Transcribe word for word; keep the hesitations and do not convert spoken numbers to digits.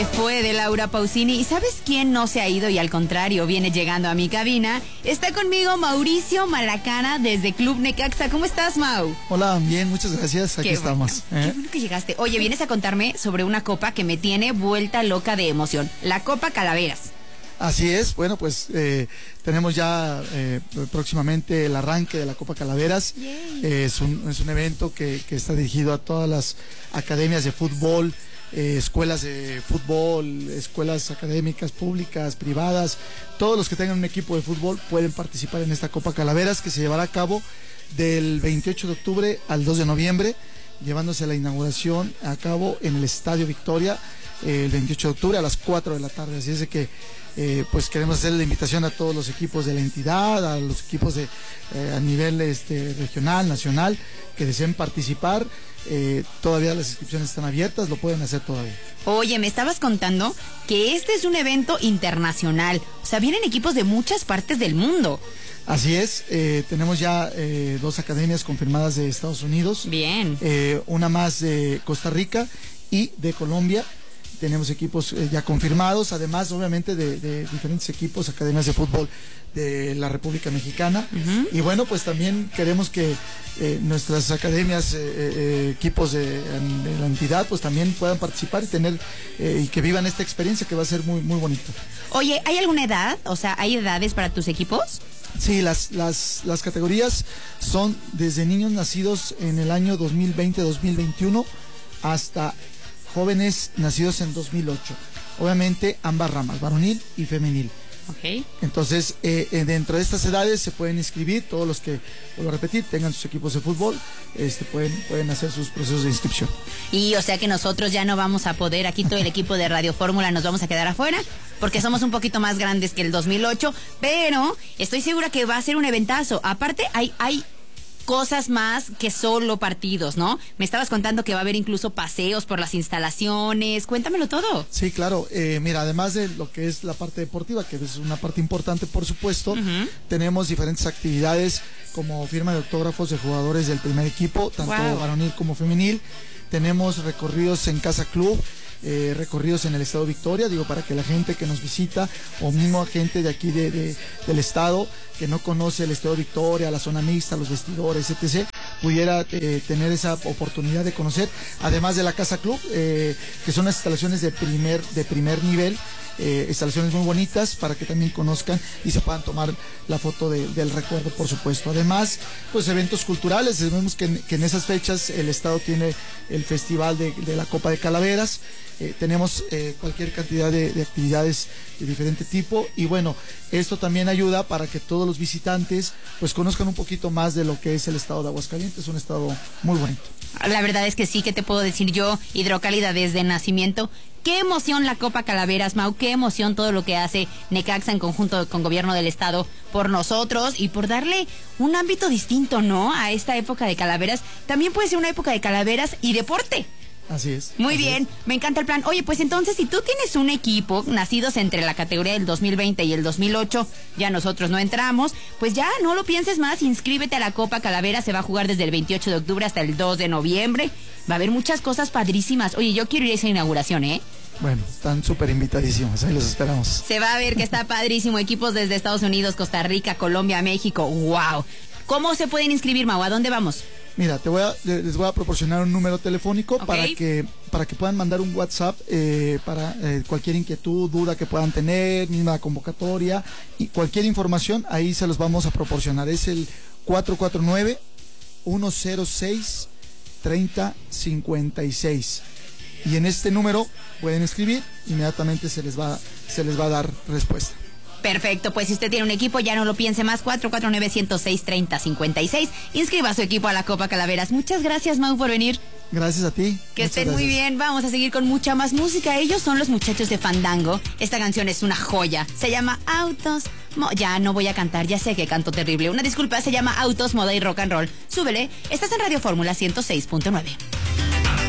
Fue de Laura Pausini. ¿Y sabes quién no se ha ido y al contrario viene llegando a mi cabina? Está conmigo Mauricio Malacana desde Club Necaxa. ¿Cómo estás, Mau? Hola, bien, muchas gracias. Aquí Qué estamos. Bueno, ¿eh? Qué bueno que llegaste. Oye, vienes a contarme sobre una copa que me tiene vuelta loca de emoción. La Copa Calaveras. Así es, bueno, pues eh, tenemos ya eh, próximamente el arranque de la Copa Calaveras. Eh, es, un, es un evento que, que está dirigido a todas las academias de fútbol, eh, escuelas de fútbol, escuelas académicas, públicas, privadas. Todos los que tengan un equipo de fútbol pueden participar en esta Copa Calaveras, que se llevará a cabo del veintiocho de octubre al dos de noviembre, llevándose la inauguración a cabo en el Estadio Victoria eh, el veintiocho de octubre a las cuatro de la tarde. Así es de que Eh, pues queremos hacer la invitación a todos los equipos de la entidad, a los equipos de eh, a nivel este, regional, nacional, que deseen participar. Eh, todavía las inscripciones están abiertas, lo pueden hacer todavía. Oye, me estabas contando que este es un evento internacional, o sea, vienen equipos de muchas partes del mundo. Así es, eh, tenemos ya eh, dos academias confirmadas de Estados Unidos. Bien. Eh, una más de Costa Rica y de Colombia. Tenemos equipos eh, ya confirmados, además obviamente de, de diferentes equipos, academias de fútbol de la República Mexicana. Uh-huh. Y bueno, pues también queremos que eh, nuestras academias, eh, eh, equipos de, de la entidad, pues también puedan participar y tener eh, y que vivan esta experiencia que va a ser muy, muy bonita. Oye, ¿hay alguna edad? O sea, ¿hay edades para tus equipos? Sí, las, las, las categorías son desde niños nacidos en el año dos mil veinte dos mil veintiuno hasta jóvenes nacidos en dos mil ocho. Obviamente ambas ramas, varonil y femenil. Okay. Entonces, eh, eh, dentro de estas edades se pueden inscribir todos los que, vuelvo a repetir, tengan sus equipos de fútbol, este, pueden, pueden hacer sus procesos de inscripción. Y o sea que nosotros ya no vamos a poder, aquí todo el equipo de Radio Fórmula nos vamos a quedar afuera, porque somos un poquito más grandes que el dos mil ocho, pero estoy segura que va a ser un eventazo. Aparte, hay... hay cosas más que solo partidos, ¿no? Me estabas contando que va a haber incluso paseos por las instalaciones. Cuéntamelo todo. Sí, claro. Eh, mira, además de lo que es la parte deportiva, que es una parte importante, por supuesto, uh-huh. tenemos diferentes actividades como firma de autógrafos de jugadores del primer equipo, tanto wow. varonil como femenil. Tenemos recorridos en Casa Club, eh, recorridos en el Estado Victoria, digo, para que la gente que nos visita, o mismo gente de aquí de, de, del Estado, que no conoce el Estado Victoria, la zona mixta, los vestidores, etcétera, pudiera eh, tener esa oportunidad de conocer, además de la Casa Club, eh, que son las instalaciones de primer, de primer nivel, eh, instalaciones muy bonitas para que también conozcan y se puedan tomar la foto de, del recuerdo, por supuesto. Además, pues eventos culturales, vemos que en, que en esas fechas el Estado tiene el Festival de, de la Copa de Calaveras. Eh, tenemos eh, cualquier cantidad de, de actividades de diferente tipo y bueno, esto también ayuda para que todos los visitantes pues conozcan un poquito más de lo que es el estado de Aguascalientes, un estado muy bonito. La verdad es que sí, que te puedo decir yo, hidrocálida desde nacimiento. Qué emoción la Copa Calaveras, Mau, qué emoción todo lo que hace Necaxa en conjunto con gobierno del estado por nosotros y por darle un ámbito distinto, ¿no? A esta época de Calaveras. También puede ser una época de Calaveras y deporte. Así es. Muy así bien, es. Me encanta el plan. Oye, pues entonces, si tú tienes un equipo nacidos entre la categoría del dos mil veinte y el dos mil ocho, ya nosotros no entramos, pues ya no lo pienses más, inscríbete a la Copa Calavera, se va a jugar desde el veintiocho de octubre hasta el dos de noviembre. Va a haber muchas cosas padrísimas. Oye, yo quiero ir a esa inauguración, ¿eh? Bueno, están súper invitadísimos, ahí los esperamos. Se va a ver que está padrísimo, equipos desde Estados Unidos, Costa Rica, Colombia, México, wow. ¿Cómo se pueden inscribir, Mau? ¿A dónde vamos? Mira, te voy a, les voy a proporcionar un número telefónico okay. para que para que puedan mandar un WhatsApp eh, para eh, cualquier inquietud, duda que puedan tener, misma convocatoria y cualquier información, ahí se los vamos a proporcionar. Es el cuatro cuatro nueve, uno cero seis, tres cero cinco seis. Y en este número pueden escribir, inmediatamente se les va, se les va a dar respuesta. Perfecto, pues si usted tiene un equipo, ya no lo piense más, cuatro cuatro nueve, uno cero seis, tres cero cinco seis. Inscriba a su equipo a la Copa Calaveras. Muchas gracias, Mau, por venir. Gracias a ti. Que estén gracias. Muy bien, vamos a seguir con mucha más música. Ellos son los Muchachos de Fandango. Esta canción es una joya, se llama Autos. Mo ya no voy a cantar, ya sé que canto terrible. Una disculpa, se llama Autos, Moda y Rock and Roll. Súbele, estás en Radio Fórmula ciento seis punto nueve.